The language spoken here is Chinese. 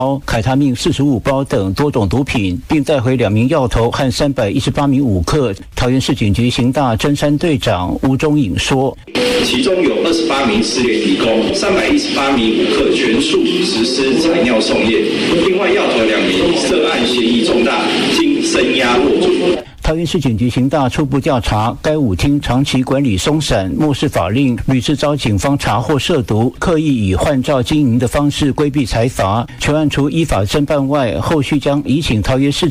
凯他命45包等多种毒品，并带回2名药头和318名武客。桃园市警局刑大侦山队长吴忠颖说， 其中有28名失联移工，318名武客全数实施采尿送验，另外药头2名涉案嫌疑重大，经声押获准。 桃园市警局刑大初步调查，该舞厅长期管理松散，漠视法令，屡次遭警方查获涉毒，刻意以换照经营的方式规避财阀。全案除依法侦办外，后续将移请桃园市